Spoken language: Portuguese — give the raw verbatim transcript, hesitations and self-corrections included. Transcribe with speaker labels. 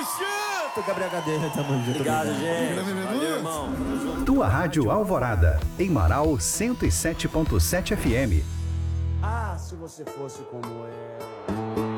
Speaker 1: junto, Gabriel Gadeira, tamo junto.
Speaker 2: Obrigado, gente. Valeu, irmão.
Speaker 3: Tua Rádio Alvorada, em Marau cento e sete ponto sete F M.
Speaker 2: Ah, se você fosse como eu.